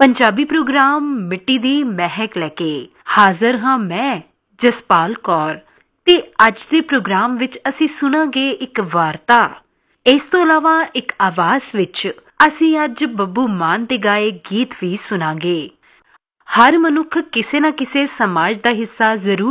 Punjabi programme ਮਿੱਟੀ ਦੀ ਮਹਿਕ ਲੈ ਕੇ ਹਾਜ਼ਰ ਹਾਂ ਮੈਂ ਜਸਪਾਲ ਕੌਰ ਤੇ ਅੱਜ ਦੇ ਪ੍ਰੋਗਰਾਮ ਵਿੱਚ ਅਸੀਂ ਸੁਣਾਂਗੇ ਇੱਕ ਵਾਰਤਾ। ਇਸ ਤੋਂ ਇਲਾਵਾ ਇੱਕ ਆਵਾਜ਼ ਵਿੱਚ ਅਸੀਂ ਅੱਜ ਬੱਬੂ ਮਾਨ ਦੇ ਗਾਏ ਗੀਤ ਵੀ ਸੁਣਾਂਗੇ। ਹਰ ਮਨੁੱਖ ਕਿਸੇ ਨਾ ਕਿਸੇ ਸਮਾਜ ਦਾ ਹਿੱਸਾ ਜ਼ਰੂਰ